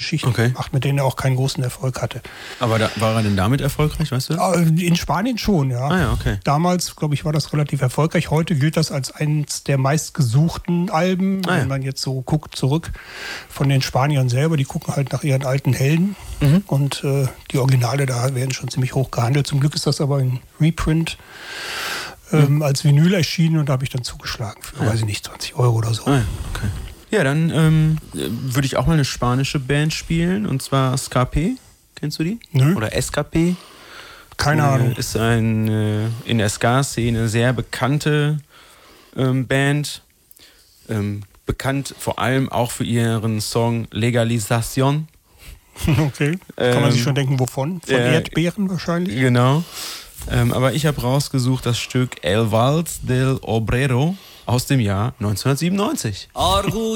Geschichten gemacht, mit denen er auch keinen großen Erfolg hatte. Aber war er denn damit erfolgreich, weißt du? In Spanien schon, ja. Ah ja, okay. Damals, glaube ich, war das relativ erfolgreich. Heute gilt das als eines der meistgesuchten Alben. Wenn man jetzt so guckt, zurück von den Spaniern selber, die gucken halt nach ihren alten Helden. Und die Originale da werden schon ziemlich hoch gehandelt. Zum Glück ist das aber in Reprint als Vinyl erschienen und da habe ich dann zugeschlagen für, weiß ich nicht, 20 € oder so. Okay. Ja, dann würde ich auch mal eine spanische Band spielen, und zwar Ska-P. Kennst du die? Nö. Oder SKP? Keine Ahnung. Ist in der Ska-Szene sehr bekannte Band. Bekannt vor allem auch für ihren Song Legalización. Okay. Kann man sich schon denken, wovon? Von Erdbeeren wahrscheinlich? Genau. Aber ich habe rausgesucht das Stück El Vals del Obrero aus dem Jahr 1997. Orgullo